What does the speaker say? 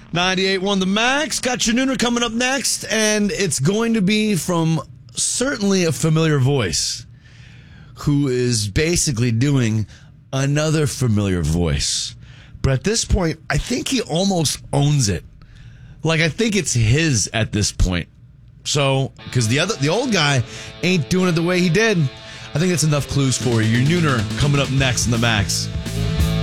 98.1 The Max. Got your nooner coming up next, and it's going to be from certainly a familiar voice who is basically doing another familiar voice. But at this point, I think he almost owns it. Like, I think it's his at this point. So, because the old guy ain't doing it the way he did. I think that's enough clues for you. Your nooner coming up next in The Max.